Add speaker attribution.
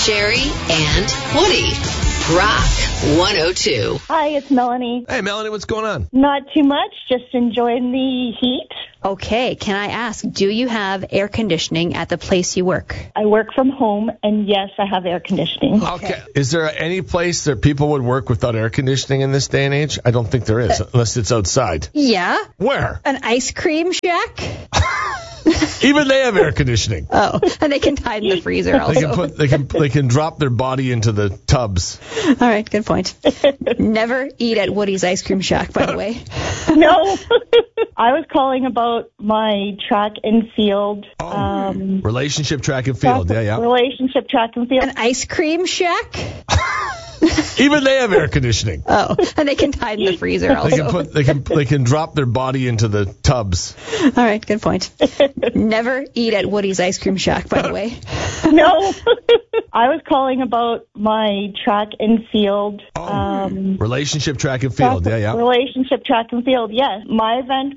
Speaker 1: Sherry and Woody. Rock 102.
Speaker 2: Hi, it's Melanie.
Speaker 3: Hey, Melanie, what's going on?
Speaker 2: Not too much, just enjoying the heat.
Speaker 4: Okay, can I ask, do you have air conditioning at the place you work?
Speaker 2: I work from home, and yes, I have air conditioning.
Speaker 3: Okay. Is there any place that people would work without air conditioning in this day and age? I don't think there is, unless it's outside.
Speaker 4: Yeah.
Speaker 3: Where?
Speaker 4: An ice cream shack?
Speaker 3: Even they have air conditioning.
Speaker 4: Oh, and they can hide in the freezer also.
Speaker 3: They can drop their body into the tubs.
Speaker 4: All right, good point. Never eat at Woody's Ice Cream Shack, by the way.
Speaker 2: No. I was calling about my track and field.
Speaker 3: Relationship track and field. Yeah.
Speaker 2: Relationship track and field.
Speaker 4: An ice cream shack?
Speaker 3: Even they have air conditioning.
Speaker 4: Oh, and they can hide in the freezer also.
Speaker 3: They can drop their body into the tubs.
Speaker 4: All right, good point. Never eat at Woody's Ice Cream Shack, by the way.
Speaker 2: No. I was calling about my track and field.
Speaker 3: Relationship track and field. Yeah.
Speaker 2: Relationship track and field, yes. My event